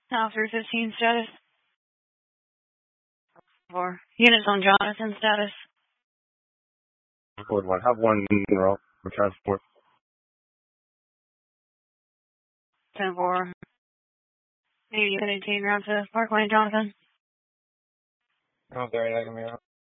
Now 315 status. 4. Units on Jonathan status. Code 1. Have one in route for transport. 10-4. Unit 18 route to Parkway, Jonathan. Oh, sorry, I can be out.